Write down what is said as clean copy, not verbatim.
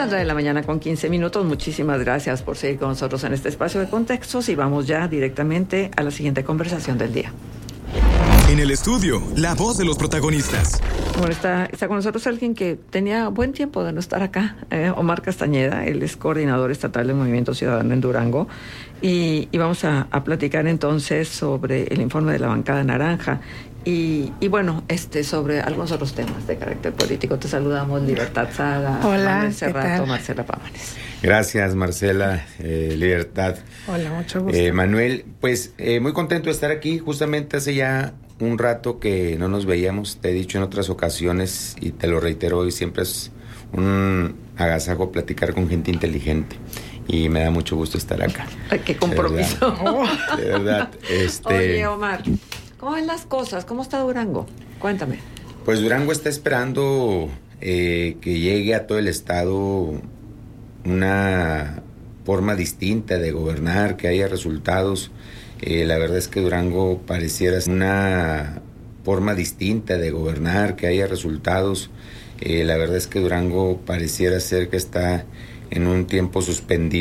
las 9 de la mañana con 15 minutos. Muchísimas gracias por seguir con nosotros en este espacio de contextos y vamos ya directamente a la siguiente conversación del día. En el estudio, la voz de los protagonistas. Bueno, está con nosotros alguien que tenía buen tiempo de no estar acá, Omar Castañeda. Él es coordinador estatal del Movimiento Ciudadano en Durango. Y vamos a platicar entonces sobre el informe de la bancada naranja. Y bueno, sobre algunos otros temas de carácter político. Te saludamos, Libertad Saga. Hola, Manuel ¿qué Cerrato, tal? Marcela Pámanes. Gracias, Marcela, Libertad. Hola, mucho gusto. Manuel, pues muy contento de estar aquí. Justamente hace ya un rato que no nos veíamos. Te he dicho en otras ocasiones y te lo reitero hoy, siempre es un agasajo platicar con gente inteligente. Y me da mucho gusto estar acá. Ay, qué compromiso. De verdad. Oye, Omar, ¿cómo ven las cosas? ¿Cómo está Durango? Cuéntame. Pues Durango está esperando que llegue a todo el estado una forma distinta de gobernar, que haya resultados. La verdad es que Durango pareciera una forma distinta de gobernar, que haya resultados. La verdad es que Durango pareciera ser que está en un tiempo suspendido.